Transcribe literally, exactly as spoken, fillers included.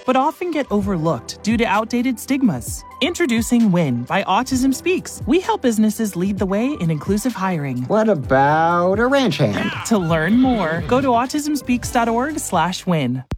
but often get overlooked due to outdated stigmas. Introducing WIN by Autism Speaks. We help businesses lead the way in inclusive hiring. What about a ranch hand? To learn more, go to autism speaks dot org slash win.